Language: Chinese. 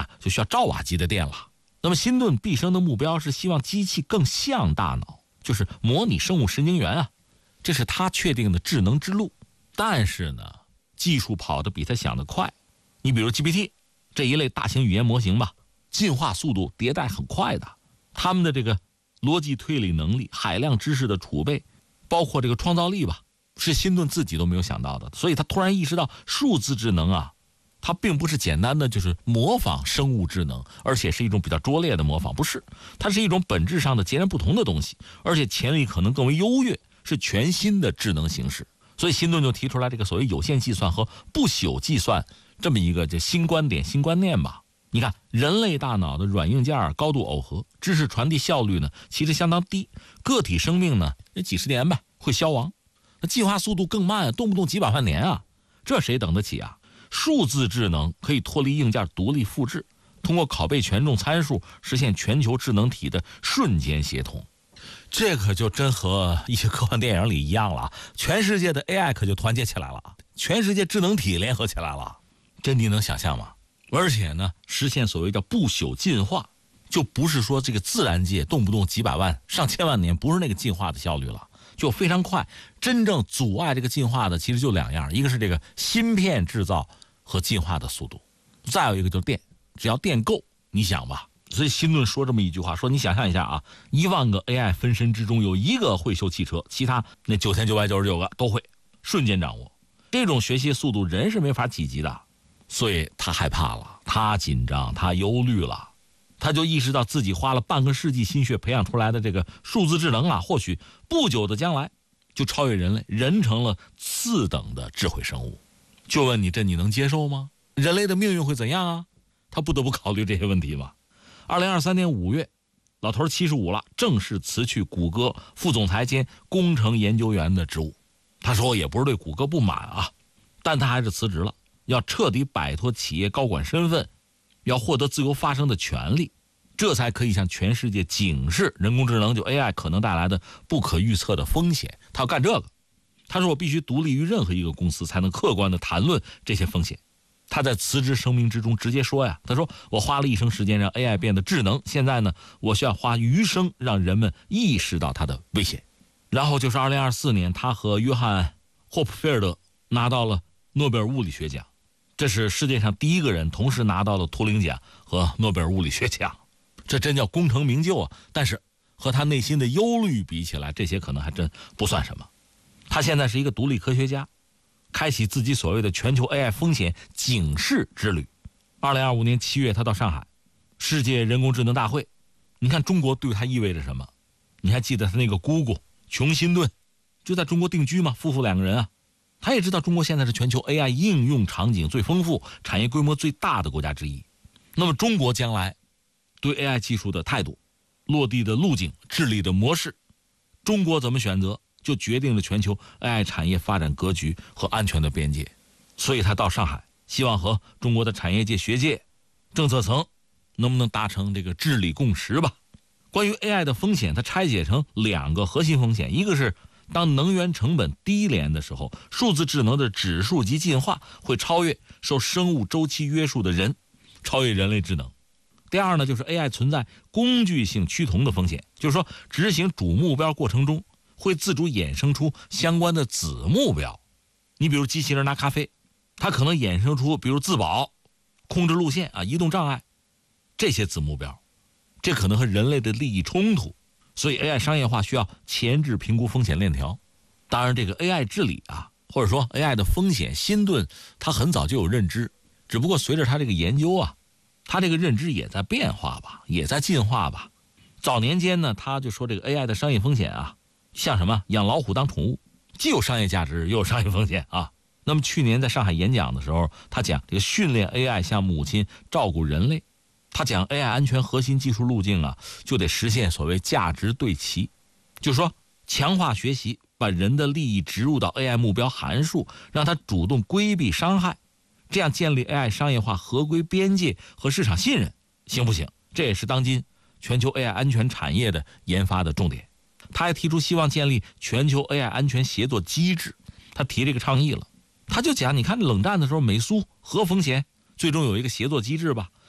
啊就需要兆瓦级的电了。那么辛顿毕生的目标是希望机器更像大脑，就是模拟生物神经元啊，这是他确定的智能之路。但是呢，技术跑得比他想得快。你比如 GPT 这一类大型语言模型吧，进化速度迭代很快的，他们的这个逻辑推理能力、海量知识的储备，包括这个创造力吧，是辛顿自己都没有想到的。所以他突然意识到数字智能啊，它并不是简单的就是模仿生物智能，而且是一种比较拙劣的模仿，不是，它是一种本质上的截然不同的东西，而且潜力可能更为优越，是全新的智能形式。所以辛顿就提出来这个所谓有限计算和不朽计算这么一个这新观点、新观念吧。你看，人类大脑的软硬件高度耦合，知识传递效率呢其实相当低，个体生命呢那几十年吧会消亡，那进化速度更慢，动不动几百万年啊，这谁等得起啊？数字智能可以脱离硬件独立复制，通过拷贝权重参数实现全球智能体的瞬间协同。这可就真和一些科幻电影里一样了，全世界的 AI 可就团结起来了，全世界智能体联合起来了，这你能想象吗？而且呢，实现所谓叫不朽进化，就不是说这个自然界动不动几百万、上千万年，不是那个进化的效率了，就非常快。真正阻碍这个进化的其实就两样，一个是这个芯片制造和进化的速度，再有一个就是电，只要电够，你想吧。所以辛顿说这么一句话，说你想象一下啊，1万个 AI 分身之中有1个会修汽车，其他那9999个都会，瞬间掌握。这种学习速度人是没法企及的，所以他害怕了，他紧张，他忧虑了，他就意识到自己花了半个世纪心血培养出来的这个数字智能啊，或许不久的将来就超越人类，人成了次等的智慧生物。就问你，这你能接受吗？人类的命运会怎样啊？他不得不考虑这些问题嘛。2023年5月，老头75了，正式辞去谷歌副总裁兼工程研究员的职务。他说也不是对谷歌不满啊，但他还是辞职了，要彻底摆脱企业高管身份，要获得自由发声的权利，这才可以向全世界警示人工智能就 AI 可能带来的不可预测的风险。他要干这个，他说我必须独立于任何一个公司，才能客观地谈论这些风险。他在辞职声明之中直接说呀，他说我花了一生时间让 AI 变得智能，现在呢，我需要花余生让人们意识到它的危险。然后就是2024年，他和约翰霍普菲尔德拿到了诺贝尔物理学奖，这是世界上第一个人同时拿到了图灵奖和诺贝尔物理学奖，这真叫功成名就啊！但是和他内心的忧虑比起来，这些可能还真不算什么。他现在是一个独立科学家，开启自己所谓的全球 AI 风险警示之旅。2025年7月，他到上海世界人工智能大会，你看中国对他意味着什么？你还记得他那个姑姑琼辛顿就在中国定居嘛，夫妇2个人啊。他也知道中国现在是全球 AI 应用场景最丰富、产业规模最大的国家之一。那么中国将来对 AI 技术的态度、落地的路径、治理的模式，中国怎么选择，就决定了全球 AI 产业发展格局和安全的边界。所以他到上海，希望和中国的产业界、学界、政策层能不能达成这个治理共识吧。关于 AI 的风险，它拆解成2个核心风险，一个是当能源成本低廉的时候，数字智能的指数级进化会超越受生物周期约束的人，超越人类智能。第二呢，就是 AI 存在工具性趋同的风险，就是说执行主目标过程中会自主衍生出相关的子目标。你比如机器人拿咖啡，它可能衍生出比如自保、控制路线啊、移动障碍这些子目标，这可能和人类的利益冲突。所以 AI 商业化需要前置评估风险链条。当然这个 AI 治理啊，或者说 AI 的风险，辛顿他很早就有认知，只不过随着他这个研究啊，他这个认知也在变化吧，也在进化吧。早年间呢，他就说这个 AI 的商业风险啊，像什么养老虎当宠物，既有商业价值又有商业风险啊。那么去年在上海演讲的时候，他讲这个训练 AI 像母亲照顾人类，他讲 AI 安全核心技术路径啊，就得实现所谓价值对齐，就是说强化学习，把人的利益植入到 AI 目标函数，让它主动规避伤害，这样建立 AI 商业化合规边界和市场信任，行不行？这也是当今全球 AI 安全产业的研发的重点。他还提出希望建立全球 AI 安全协作机制，他提这个倡议了。他就讲，你看冷战的时候美苏核风险最终有一个协作机制吧，